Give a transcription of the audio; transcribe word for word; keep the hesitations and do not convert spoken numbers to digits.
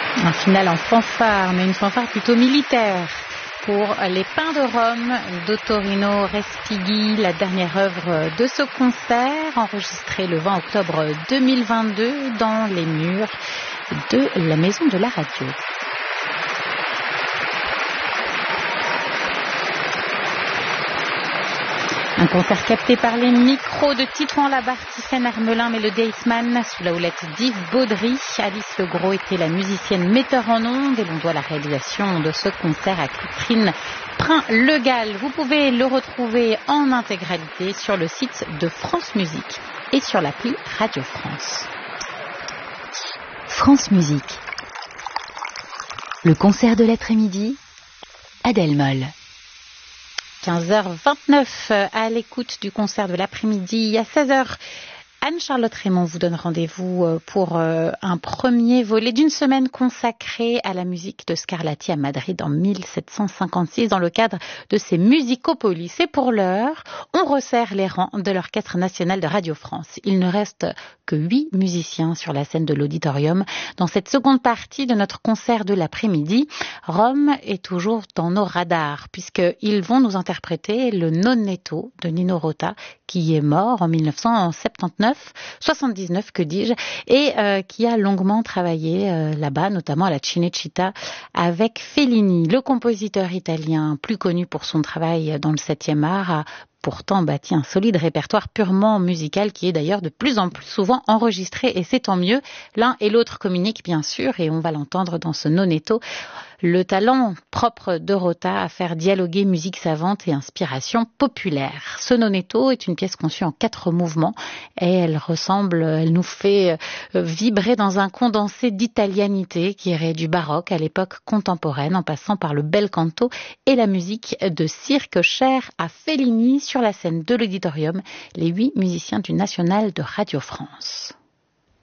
Un final en fanfare, mais une fanfare plutôt militaire pour les Pins de Rome d'Ottorino Respighi, la dernière œuvre de ce concert, enregistré le vingt octobre deux mille vingt-deux dans les murs de la Maison de la Radio. Un concert capté par les micros de Titouan Labarthe, Tiffaine Hermelin, Mélodie Eisman, sous la houlette d'Yves Baudry. Alice Legros était la musicienne metteur en ondes et l'on doit la réalisation de ce concert à Catherine Prin-Legal. Vous pouvez le retrouver en intégralité sur le site de France Musique et sur l'appli Radio France. France Musique. Le concert de l'après-midi, Adèle Moll. quinze heures vingt-neuf à l'écoute du concert de l'après-midi. À seize heures, Anne-Charlotte Raymond vous donne rendez-vous pour un premier volet d'une semaine consacrée à la musique de Scarlatti à Madrid en mille sept cent cinquante-six dans le cadre de ses Musicopolis. Et pour l'heure, on resserre les rangs de l'Orchestre national de Radio France. Il ne reste que huit musiciens sur la scène de l'auditorium. Dans cette seconde partie de notre concert de l'après-midi, Rome est toujours dans nos radars puisqu'ils vont nous interpréter le Nonnetto de Nino Rota qui est mort en mille neuf cent soixante-dix-neuf, soixante-dix-neuf que dis-je, et euh, qui a longuement travaillé euh, là-bas, notamment à la Cinecittà avec Fellini. Le compositeur italien, plus connu pour son travail dans le septième art, a pourtant bâti un solide répertoire purement musical qui est d'ailleurs de plus en plus souvent enregistré et c'est tant mieux. L'un et l'autre communiquent bien sûr et on va l'entendre dans ce Nonnetto. Le talent propre de Rota à faire dialoguer musique savante et inspiration populaire. Ce Nonnetto est une pièce conçue en quatre mouvements et elle ressemble, elle nous fait vibrer dans un condensé d'italianité qui irait du baroque à l'époque contemporaine en passant par le bel canto et la musique de cirque chère à Fellini sur la scène de l'auditorium, les huit musiciens du National de Radio France.